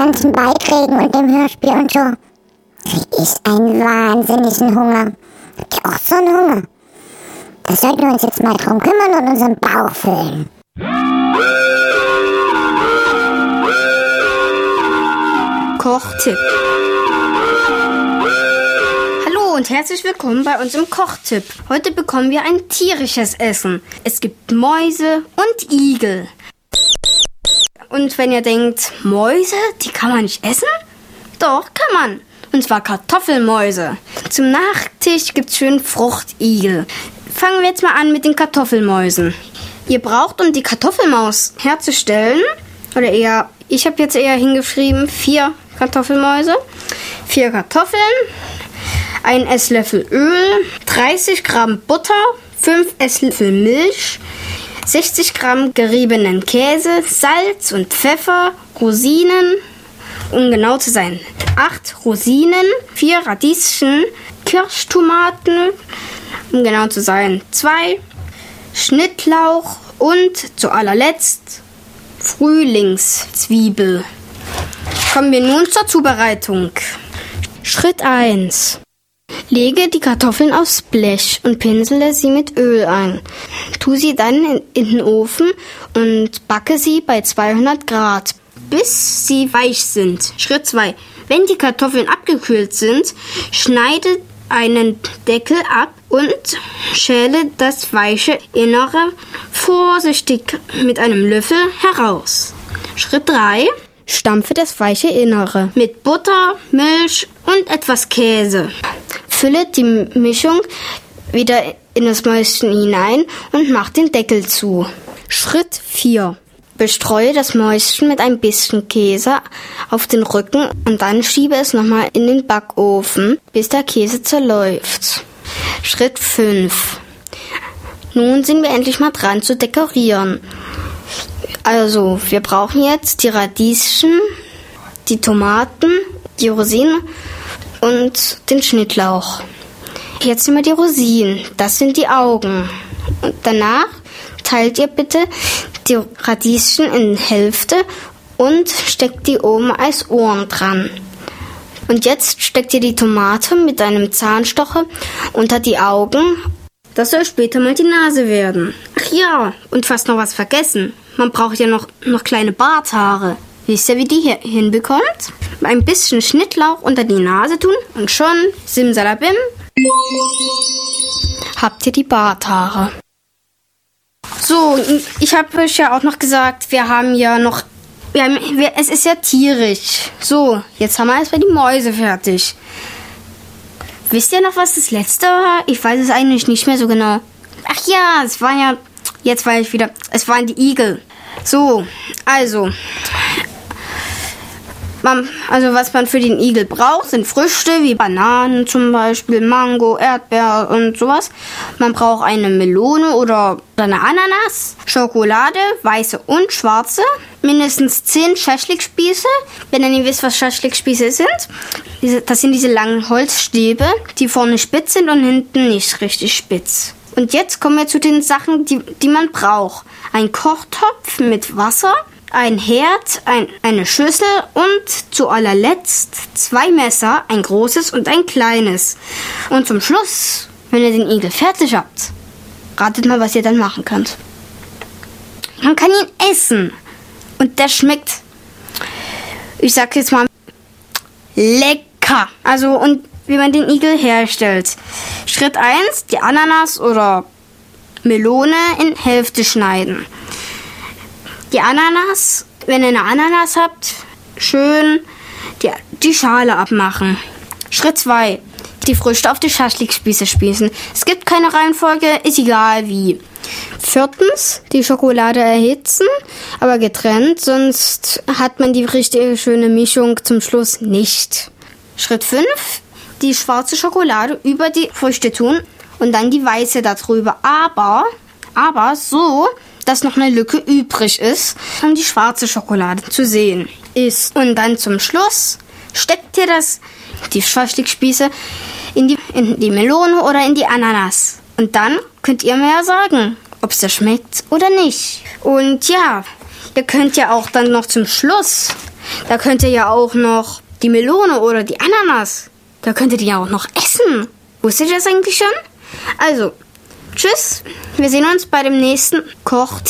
ganzen Beiträgen und dem Hörspiel und so, krieg ich einen wahnsinnigen Hunger. Habt ihr auch so einen Hunger? Da sollten wir uns jetzt mal drum kümmern und unseren Bauch füllen. Kochtipp. Hallo und herzlich willkommen bei uns im Kochtipp. Heute bekommen wir ein tierisches Essen. Es gibt Mäuse und Igel. Und wenn ihr denkt, Mäuse, die kann man nicht essen? Doch, kann man. Und zwar Kartoffelmäuse. Zum Nachtisch gibt's schön Fruchtigel. Fangen wir jetzt mal an mit den Kartoffelmäusen. Ihr braucht, um die Kartoffelmaus herzustellen, oder eher, ich habe jetzt eher hingeschrieben, 4 Kartoffelmäuse, 4 Kartoffeln, 1 Esslöffel Öl, 30 Gramm Butter, 5 Esslöffel Milch, 60 Gramm geriebenen Käse, Salz und Pfeffer, Rosinen, um genau zu sein, 8 Rosinen, 4 Radieschen, Kirschtomaten, um genau zu sein, 2 Schnittlauch und zu allerletzt Frühlingszwiebel. Kommen wir nun zur Zubereitung. Schritt 1. Lege die Kartoffeln aufs Blech und pinsele sie mit Öl ein. Tu sie dann in den Ofen und backe sie bei 200 Grad, bis sie weich sind. Schritt 2. Wenn die Kartoffeln abgekühlt sind, schneide einen Deckel ab und schäle das weiche Innere vorsichtig mit einem Löffel heraus. Schritt 3. Stampfe das weiche Innere mit Butter, Milch und etwas Käse. Fülle die Mischung wieder in das Mäuschen hinein und mach den Deckel zu. Schritt 4. Bestreue das Mäuschen mit ein bisschen Käse auf den Rücken und dann schiebe es nochmal in den Backofen, bis der Käse zerläuft. Schritt 5. Nun sind wir endlich mal dran zu dekorieren. Also, wir brauchen jetzt die Radieschen, die Tomaten, die Rosinen und den Schnittlauch. Jetzt sind wir die Rosinen, das sind die Augen. Und danach teilt ihr bitte die Radieschen in Hälfte und steckt die oben als Ohren dran. Und jetzt steckt ihr die Tomate mit einem Zahnstocher unter die Augen. Das soll später mal die Nase werden. Ach ja, und fast noch was vergessen. Man braucht ja noch kleine Barthaare. Wisst ihr, wie die hier hinbekommt? Ein bisschen Schnittlauch unter die Nase tun und schon, simsalabim, habt ihr die Barthaare. So, ich habe euch ja auch noch gesagt, es ist ja tierisch. So, jetzt haben wir erstmal die Mäuse fertig. Wisst ihr noch, was das letzte war? Ich weiß es eigentlich nicht mehr so genau. Ach ja, es waren die Igel. So, also was man für den Igel braucht, sind Früchte wie Bananen zum Beispiel, Mango, Erdbeer und sowas. Man braucht eine Melone oder eine Ananas, Schokolade, weiße und schwarze, mindestens 10 Schaschlikspieße. Wenn ihr nicht wisst, was Schaschlikspieße sind, das sind diese langen Holzstäbe, die vorne spitz sind und hinten nicht richtig spitz. Und jetzt kommen wir zu den Sachen, die man braucht. Ein Kochtopf mit Wasser, ein Herd, eine Schüssel und zu allerletzt 2 Messer, ein großes und ein kleines. Und zum Schluss, wenn ihr den Igel fertig habt, ratet mal, was ihr dann machen könnt. Man kann ihn essen und der schmeckt, ich sag jetzt mal, lecker. Also, und wie man den Igel herstellt. Schritt 1, die Ananas oder Melone in Hälfte schneiden. Die Ananas, wenn ihr eine Ananas habt, schön die Schale abmachen. Schritt 2, die Früchte auf die Schaschlikspieße spießen. Es gibt keine Reihenfolge, ist egal wie. 4, die Schokolade erhitzen, aber getrennt, sonst hat man die richtige schöne Mischung zum Schluss nicht. Schritt 5, die schwarze Schokolade über die Früchte tun und dann die weiße darüber. Aber so, dass noch eine Lücke übrig ist, um die schwarze Schokolade zu sehen ist. Und dann zum Schluss steckt ihr die Schaschlikspieße in die Melone oder in die Ananas. Und dann könnt ihr mir ja sagen, ob es da schmeckt oder nicht. Und ja, ihr könnt ja auch dann noch zum Schluss Da könnt ihr ja auch noch die Melone oder die Ananas, da könntet ihr ja auch noch essen. Wusstet ihr das eigentlich schon? Also, tschüss. Wir sehen uns bei dem nächsten Koch